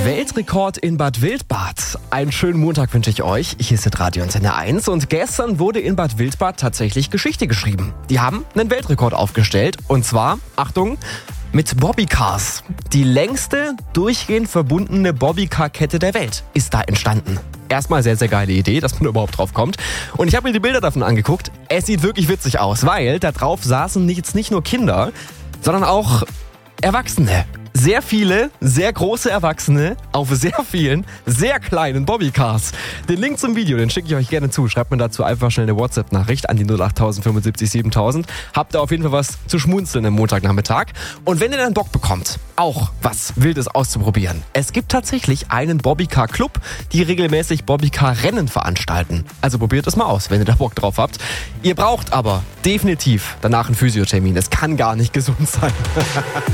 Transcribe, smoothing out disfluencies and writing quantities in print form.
Weltrekord in Bad Wildbad. Einen schönen Montag wünsche ich euch. Hier ist Radio Antenne 1 und gestern wurde in Bad Wildbad tatsächlich Geschichte geschrieben. Die haben einen Weltrekord aufgestellt und zwar, Achtung, mit Bobbycars. Die längste durchgehend verbundene Bobbycar-Kette der Welt ist da entstanden. Erstmal sehr, sehr geile Idee, dass man überhaupt drauf kommt. Und ich habe mir die Bilder davon angeguckt. Es sieht wirklich witzig aus, weil da drauf saßen jetzt nicht nur Kinder, sondern auch Erwachsene. Sehr viele, sehr große Erwachsene auf sehr vielen, sehr kleinen Bobbycars. Den Link zum Video, den schicke ich euch gerne zu. Schreibt mir dazu einfach schnell eine WhatsApp-Nachricht an die 08000 75 7000. Habt ihr auf jeden Fall was zu schmunzeln am Montagnachmittag. Und wenn ihr dann Bock bekommt, auch was Wildes auszuprobieren. Es gibt tatsächlich einen Bobbycar-Club, die regelmäßig Bobbycar-Rennen veranstalten. Also probiert es mal aus, wenn ihr da Bock drauf habt. Ihr braucht aber definitiv danach einen Physiothermin. Es kann gar nicht gesund sein.